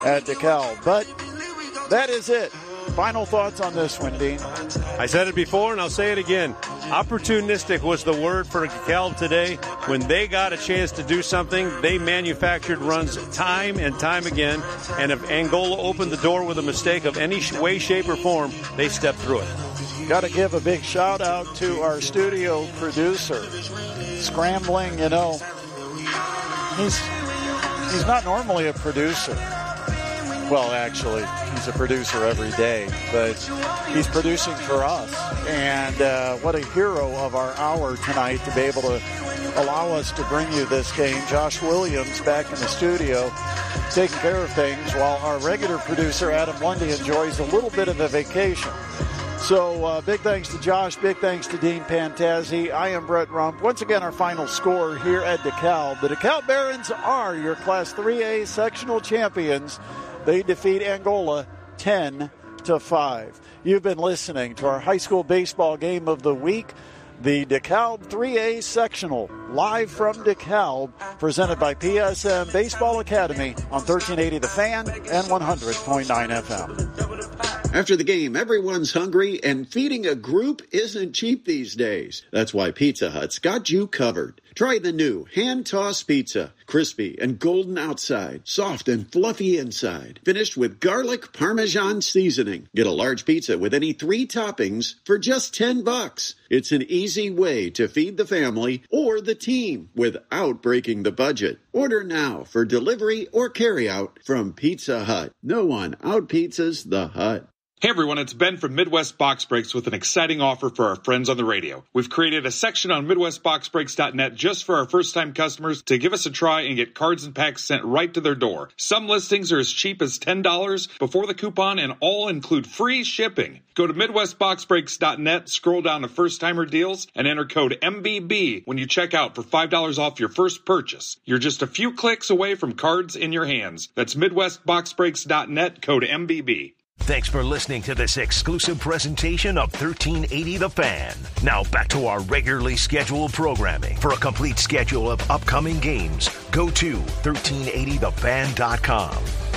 at DeKalb. But that is it. Final thoughts on this one, Dean? I said it before, and I'll say it again. Opportunistic was the word for DeKalb today. When they got a chance to do something, they manufactured runs time and time again. And if Angola opened the door with a mistake of any way, shape, or form, they stepped through it. Got to give a big shout out to our studio producer. Scrambling, he's not normally a producer. Well, actually, he's a producer every day, but he's producing for us. And what a hero of our hour tonight to be able to allow us to bring you this game. Josh Williams back in the studio taking care of things while our regular producer, Adam Lundy, enjoys a little bit of a vacation. So big thanks to Josh, big thanks to Dean Pantazzi. I am Brett Rump. Once again, our final score here at DeKalb. The DeKalb Barons are your Class 3A sectional champions. They defeat Angola 10-5. You've been listening to our high school baseball game of the week, the DeKalb 3A sectional, live from DeKalb, presented by PSM Baseball Academy on 1380 The Fan and 100.9 FM. After the game, everyone's hungry, and feeding a group isn't cheap these days. That's why Pizza Hut's got you covered. Try the new hand-tossed pizza. Crispy and golden outside, soft and fluffy inside. Finished with garlic Parmesan seasoning. Get a large pizza with any 3 toppings for just $10. It's an easy way to feed the family or the team without breaking the budget. Order now for delivery or carryout from Pizza Hut. No one out-pizzas the Hut. Hey everyone, it's Ben from Midwest Box Breaks with an exciting offer for our friends on the radio. We've created a section on MidwestBoxBreaks.net just for our first-time customers to give us a try and get cards and packs sent right to their door. Some listings are as cheap as $10 before the coupon, and all include free shipping. Go to MidwestBoxBreaks.net, scroll down to first-timer deals, and enter code MBB when you check out for $5 off your first purchase. You're just a few clicks away from cards in your hands. That's MidwestBoxBreaks.net, code MBB. Thanks for listening to this exclusive presentation of 1380 The Fan. Now back to our regularly scheduled programming. For a complete schedule of upcoming games, go to 1380thefan.com.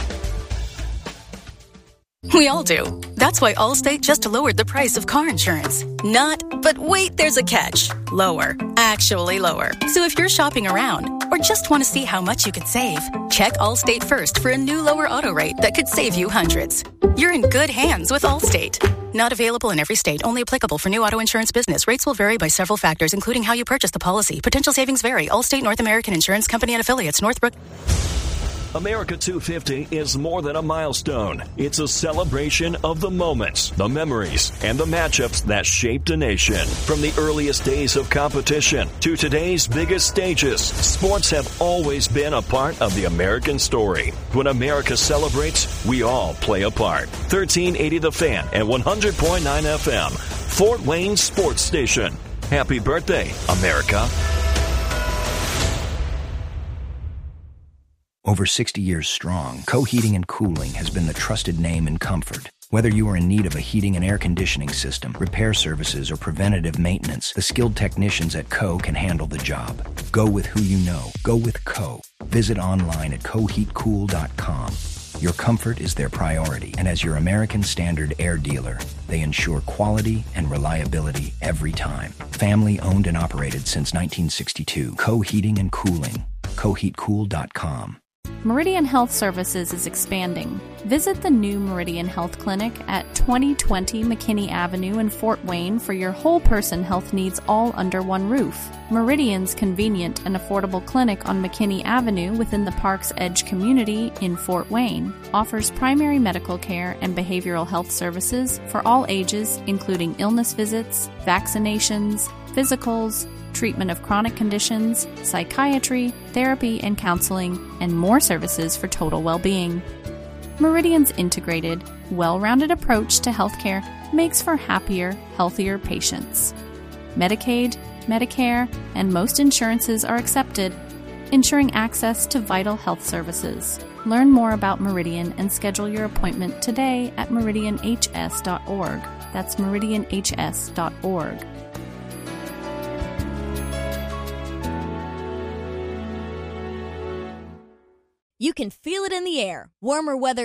We all do. That's why Allstate just lowered the price of car insurance. Not, but wait, there's a catch. Lower. Actually lower. So if you're shopping around or just want to see how much you could save, check Allstate first for a new lower auto rate that could save you hundreds. You're in good hands with Allstate. Not available in every state. Only applicable for new auto insurance business. Rates will vary by several factors, including how you purchase the policy. Potential savings vary. Allstate North American Insurance Company and affiliates. Northbrook. America 250 is more than a milestone. It's a celebration of the moments, the memories, and the matchups that shaped a nation. From the earliest days of competition to today's biggest stages, sports have always been a part of the American story. When America celebrates, we all play a part. 1380 The Fan and 100.9 FM, Fort Wayne Sports Station. Happy birthday, America. Over 60 years strong, Co Heating and Cooling has been the trusted name in comfort. Whether you are in need of a heating and air conditioning system, repair services, or preventative maintenance, the skilled technicians at Co can handle the job. Go with who you know. Go with Co. Visit online at coheatcool.com. Your comfort is their priority, and as your American Standard air dealer, they ensure quality and reliability every time. Family owned and operated since 1962. Co Heating and Cooling. coheatcool.com. Meridian Health Services is expanding. Visit the new Meridian Health Clinic at 2020 McKinney Avenue in Fort Wayne for your whole-person health needs all under one roof. Meridian's convenient and affordable clinic on McKinney Avenue within the Park's Edge community in Fort Wayne offers primary medical care and behavioral health services for all ages, including illness visits, vaccinations, physicals, treatment of chronic conditions, psychiatry, therapy and counseling, and more services for total well-being. Meridian's integrated, well-rounded approach to healthcare makes for happier, healthier patients. Medicaid, Medicare, and most insurances are accepted, ensuring access to vital health services. Learn more about Meridian and schedule your appointment today at meridianhs.org. That's meridianhs.org. You can feel it in the air. Warmer weather